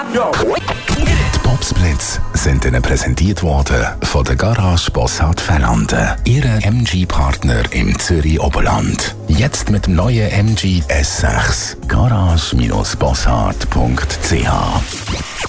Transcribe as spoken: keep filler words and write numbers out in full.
Die Popsplits sind Ihnen präsentiert worden von der Garage Bossart Fernande, Ihre M G-Partner im Zürich-Oberland. Jetzt mit dem neuen M G S sechs. garage Bindestrich bossart Punkt c h